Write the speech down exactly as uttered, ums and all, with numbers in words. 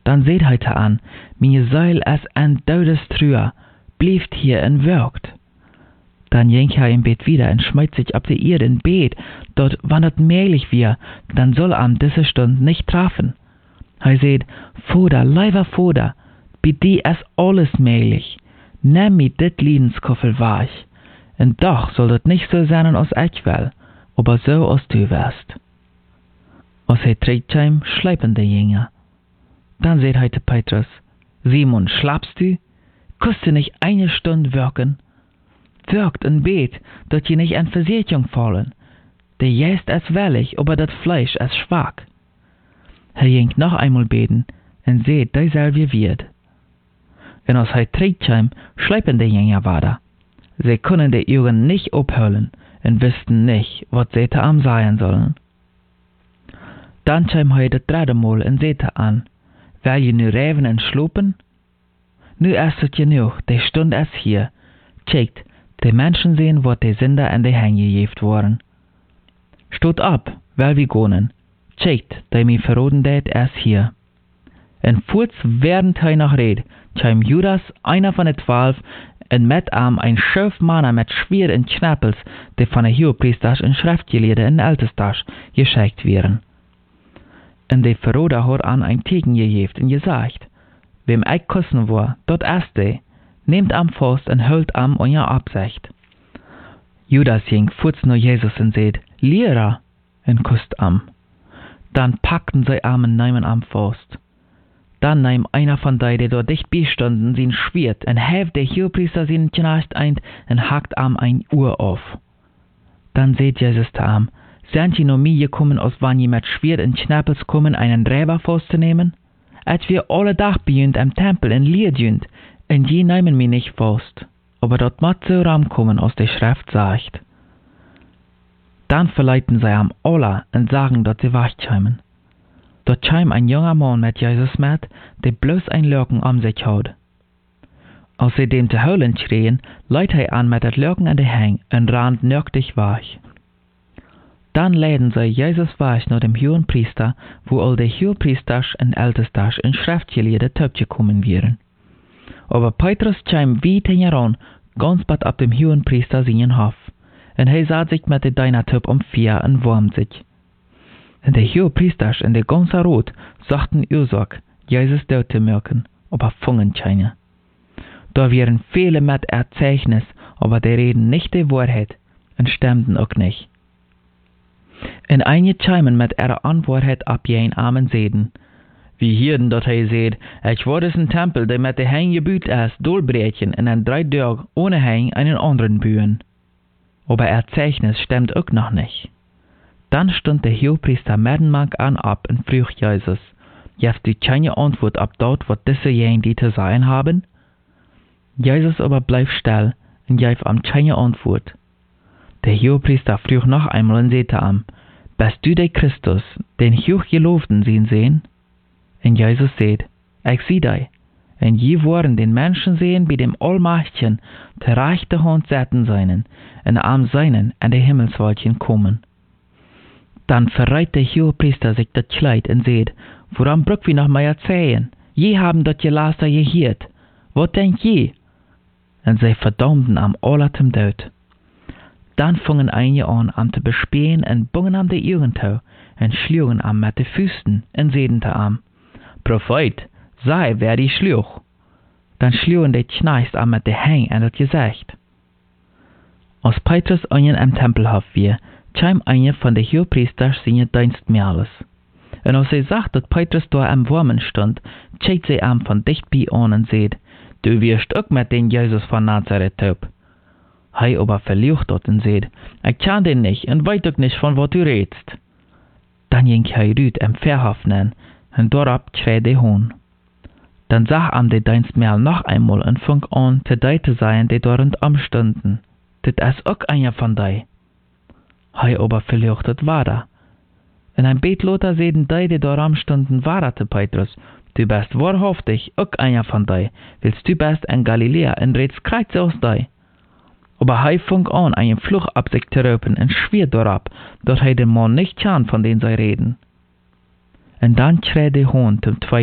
Dann seht heute an, mir Seil es ein Todes Trüer, blieft hier en wirkt. Dann jenk er im Bett wieder und schmeißt sich ab die Erde in Bett, dort wann het möglich wir, dann soll am diese Stund nicht treffen. Er seht, Vater, lieber Vater, bei dir ist alles möglich. Nimm mir dit Liedenskoffel wahr. Und doch soll das nicht so sein, als ich will, aber so, als du wirst. Als er trägt, schleipen die Jünger. Dann seht heute Petrus, Simon, schlafst du? Kannst du nicht eine Stunde wirken? Wirkt ein Bet, dass je nicht in Versicherung fallen. Der Geist ist willig, aber das Fleisch ist schwach. Er ging noch einmal beten und seht, derselbe wird. Und als er trägt, schleipen die Jünger weiter. Sie können die Augen nicht abhören und wussten nicht, was sie da am sein sollen. Dann kam er das dritte Mal und seht an, will je nu reven en slopen? Nu ist es genug, die Stunde ist hier. Checkt, die Menschen sehen, was die Sünder an die Hänge gejeft worden. Stot ab, weil wir gehen. Checkt, die mir verroden det ist hier. En kurz während er noch red, kam Judas, einer von den Zwölf, und mit ihm ein schöf Mann mit Schwert und Knappels, die von den Hohepriesters und Schriftgelehrten in Ältesters geschickt werden. Und der Verroder hat an ein Tegen gejeft und gesagt, wem ich küssen war, dort ist der, nehmt am fast und hüllt am euer Absicht. Judas ging kurz nach Jesus und sagt, Lehrer, und küsst am. Dann packten sie am und nahmen am fast. Dann nahm einer von denen, die dort dicht beistanden, sein Schwert und heft der Hohepriester seinen Knecht ein und hackt am ein Uhr auf. Dann seht Jesus zu am, sind die noch mir gekommen, als wann je mit Schwert und Knappels kommen, einen Räber festzunehmen? Als wir alle Tag beünt am Tempel in Lied jünt, und je nehmen mich nicht fest, aber dort muss so rankommen, als die Schrift sagt. Dann verleiten sie am alle und sagen, dass sie wachkämen. Dort kam ein junger Mann mit Jesus mit, der bloß ein Lürken am sich hat. Als sie dem zu holen schrien, leit er an mit dat Lürken an die Hang und rannt nöchtig weg. Dann leiden sie Jesus weg nach dem Hohenpriester, wo all die Hohenpriesters und Ältesters und Schriftgelehrte gekommen wären. Aber Petrus kam weit heran, ganz bald ab dem Hohenpriester seinen Hof, und er sah sich mit der Deinertüb um vier und wärmt sich. Und die Hohenpriesters und der ganze Rot sagten Ursache, Jesus dort zu merken, aber fungen keine. Da wären viele mit Erzeichnis, aber die reden nicht die Wahrheit und stimmten auch nicht. Und einige chimen mit ihrer Antwort ab jen Amen seden. Wie hierden dort er seht, ich war es ein Tempel, der mit der Hang gebüht ist, durchbrechen und in drei Tagen ohne Hang einen anderen bühen. Aber Erzeichnis stimmt auch noch nicht. Dann stund der Hohepriester Merdenmank an ab und frug Jesus, hast du keine Antwort ab dort, was diese jen die zu sagen haben? Jesus aber bleib still und gab ihm keine Antwort. Der Hohepriester frug noch einmal und sagte ihm, bist du der Christus, den Hochgelobten sehen sehen? Und Jesus sagt, ich sieh dich. Und je wollen den Menschen sehen, bei dem Allmächtigen, der rechte Hand setzen seinen, und am seinen an die Himmelswolken kommen. Dann verreit der Hohepriester sich das Kleid und sagt, woran brück wir noch mal erzählen? Je haben das gelassen gehört. Was denkt je? Und sie verdammten am allertem Tod. Dann fingen einige an, am zu bespähen und bungen am die Augen zu und schlugen am mit den Füßen und sedenten am, Prophet, sei wer die schlug. Dann schlugen die Kneist am mit den Hang an das Gesicht. Als Petrus einen am Tempelhof war, kam einer von den Hohepriesters seine Dienstmädels. Und als sie sagt, dass Petrus da am Wurmen stand, schaut sie ihm von dicht bei an und sagt, du wirst auch mit den Jesus von Nazareth taub. Hij aber verliegt dort und sagt, ich kann den nicht und weiß auch nicht, von was du redest. Dann ging er rüt am Verhof nennen und dort schrie der Hohn. Dann sah ihm der Dienstmädel noch einmal und fing an, zu die zu sein, die dort amstanden. Das ist auch einer von die. Hij aber verlichtet weiter. Und ein Betloter sehen die, die dort amstanden, weiter zu Petrus. Du bist wahrhaftig auch einer von die, willst du bist in Galiläa und redest kreuz aus die. Aber hij fing an, einen Fluch ab sich zu rüpen und schwier darauf, dass er den Mann nicht kann, von dem sie reden. Und dann schrie der Hohn zum